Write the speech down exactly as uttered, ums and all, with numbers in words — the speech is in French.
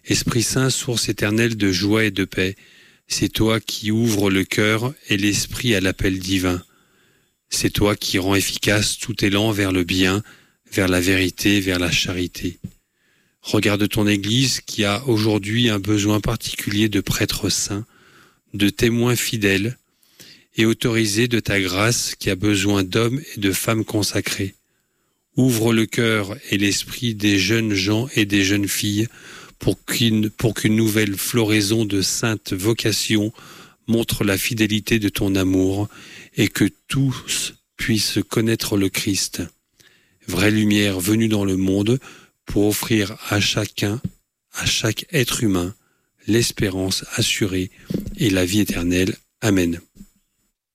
Esprit Saint, source éternelle de joie et de paix, c'est toi qui ouvres le cœur et l'esprit à l'appel divin. C'est toi qui rends efficace tout élan vers le bien, vers la vérité, vers la charité. Regarde ton Église qui a aujourd'hui un besoin particulier de prêtres saints, de témoins fidèles, et autorisés de ta grâce qui a besoin d'hommes et de femmes consacrés. Ouvre le cœur et l'esprit des jeunes gens et des jeunes filles pour qu'une, pour qu'une nouvelle floraison de saintes vocations montre la fidélité de ton amour et que tous puissent connaître le Christ, vraie lumière venue dans le monde pour offrir à chacun, à chaque être humain, l'espérance assurée et la vie éternelle. Amen.